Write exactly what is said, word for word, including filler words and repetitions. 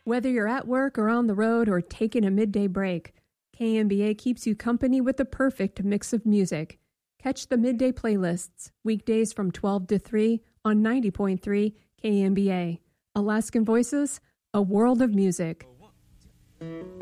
Whether you're at work or on the road or taking a midday break, K M B A keeps you company with the perfect mix of music. Catch the midday playlists, weekdays from twelve to three on ninety point three K M B A. Alaskan Voices, a world of music.